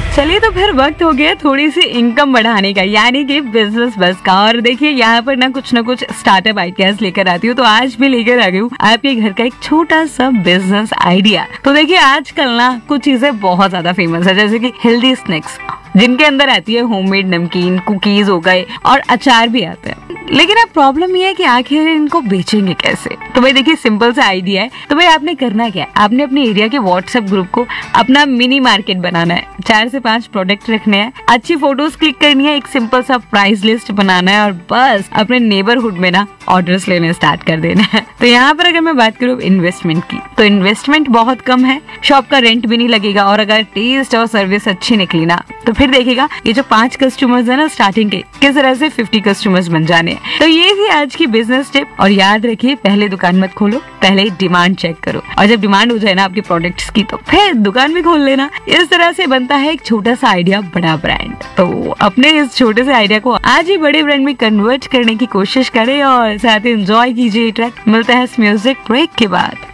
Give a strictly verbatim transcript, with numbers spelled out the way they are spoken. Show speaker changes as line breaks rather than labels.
चलिए तो फिर वक्त हो गया थोड़ी सी इनकम बढ़ाने का, यानी कि बिजनेस बस का। और देखिए यहाँ पर ना कुछ ना कुछ स्टार्टअप आइडियाज लेकर आती हूँ, तो आज भी लेकर आ गई हूँ आपके घर का एक छोटा सा बिजनेस आइडिया। तो देखिए आजकल ना कुछ चीजें बहुत ज्यादा फेमस है, जैसे कि हेल्दी स्नैक्स जिनके अंदर आती है होममेड नमकीन, कुकीज हो गए और अचार भी आते हैं। लेकिन अब प्रॉब्लम ये है कि आखिर इनको बेचेंगे कैसे। तो भाई देखिए सिंपल सा आइडिया है। तो भाई आपने करना क्या है, आपने अपने एरिया के व्हाट्सएप ग्रुप को अपना मिनी मार्केट बनाना है। चार से पांच प्रोडक्ट रखने हैं, अच्छी फोटोज क्लिक करनी है, एक सिंपल सा प्राइस लिस्ट बनाना है और बस अपने नेबरहुड में ना ऑर्डर्स लेने स्टार्ट कर देना है। तो यहाँ पर अगर मैं बात करूँ इन्वेस्टमेंट की, तो इन्वेस्टमेंट बहुत कम है, शॉप का रेंट भी नहीं लगेगा और अगर टेस्ट और सर्विस अच्छी निकली ना तो फिर देखिएगा ये जो पांच कस्टमर्स है ना स्टार्टिंग के, किस तरह से फिफ्टी कस्टमर्स बन जाने हैं। तो ये थी आज की बिजनेस टिप। और याद रखिए पहले दुकान मत खोलो, पहले डिमांड चेक करो और जब डिमांड हो जाए ना आपके प्रोडक्ट्स की तो फिर दुकान भी खोल लेना। इस तरह से बनता है एक छोटा सा आइडिया बड़ा ब्रांड। तो अपने इस छोटे से आइडिया को आज ही बड़े ब्रांड में कन्वर्ट करने की कोशिश करें और साथ ही एंजॉय कीजिए ट्रैक। मिलता है इस म्यूजिक ब्रेक के बाद।